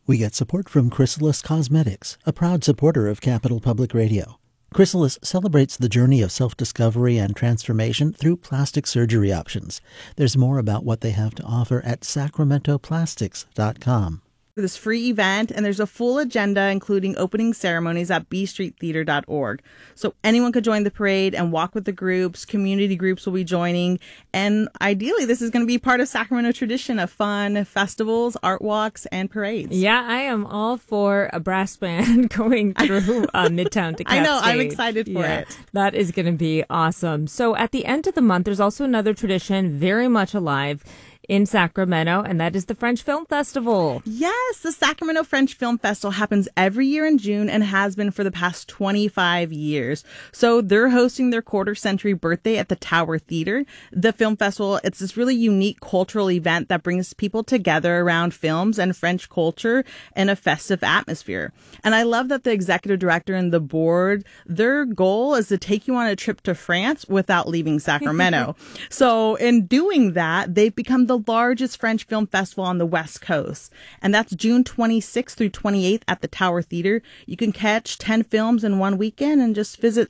We get support from Chrysalis Cosmetics, a proud supporter of Capital Public Radio. Chrysalis celebrates the journey of self-discovery and transformation through plastic surgery options. There's more about what they have to offer at sacramentoplastics.com. This free event, and there's a full agenda including opening ceremonies at bstreettheater.org. So anyone could join the parade and walk with the groups. Community groups will be joining, and ideally this is going to be part of Sacramento tradition of fun festivals, art walks, and parades. Yeah, I am all for a brass band going through Midtown DeKalb. I know, State. I'm excited for it. That is going to be awesome. So at the end of the month, there's also another tradition very much alive in Sacramento, and that is the French Film Festival. Yes, the Sacramento French Film Festival happens every year in June and has been for the past 25 years. So they're hosting their quarter-century birthday at the Tower Theater. The film festival, it's this really unique cultural event that brings people together around films and French culture in a festive atmosphere. And I love that the executive director and the board, their goal is to take you on a trip to France without leaving Sacramento. So in doing that, they've become the largest French film festival on the West Coast. And that's June 26th through 28th at the Tower Theater. You can catch 10 films in one weekend, and just visit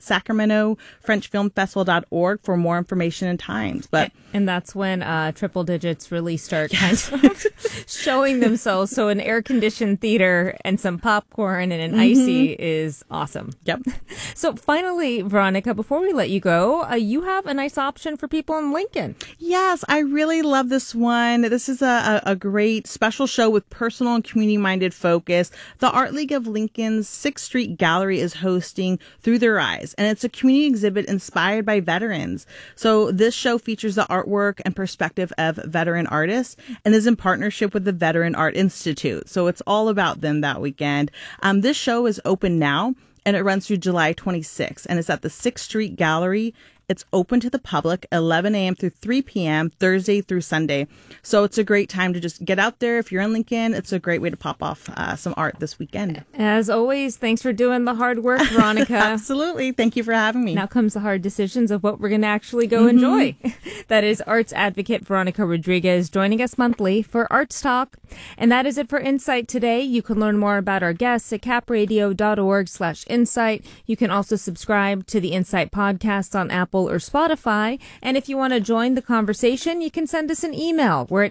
sacramentofrenchfilmfestival.org for more information and times. And that's when triple digits really start kind of showing themselves. So an air-conditioned theater and some popcorn and an icy is awesome. Yep. So finally, Veronica, before we let you go, you have a nice option for people in Lincoln. Yes, I really love this one. This is a great special show with personal and community-minded focus. The Art League of Lincoln's 6th Street Gallery is hosting Through Their Eyes, and it's a community exhibit inspired by veterans. So this show features the artwork and perspective of veteran artists and is in partnership with the Veteran Art Institute. So it's all about them that weekend. This show is open now, and it runs through July 26th, and it's at the 6th Street Gallery. It's open to the public, 11 a.m. through 3 p.m., Thursday through Sunday. So it's a great time to just get out there. If you're in Lincoln, it's a great way to pop off some art this weekend. As always, thanks for doing the hard work, Veronica. Absolutely. Thank you for having me. Now comes the hard decisions of what we're going to actually go enjoy. That is arts advocate Veronica Rodriguez joining us monthly for Arts Talk. And that is it for Insight today. You can learn more about our guests at capradio.org/insight. You can also subscribe to the Insight podcast on Apple or Spotify. And if you want to join the conversation, you can send us an email. We're at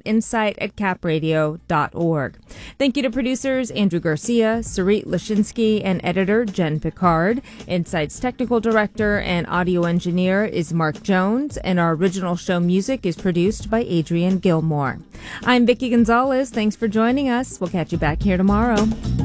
insight@capradio.org. Thank you to producers Andrew Garcia, Sarit Lashinsky, and editor Jen Picard. Insight's technical director and audio engineer is Mark Jones, and our original show music is produced by Adrian Gilmore. I'm Vicki Gonzalez. Thanks for joining us. We'll catch you back here tomorrow.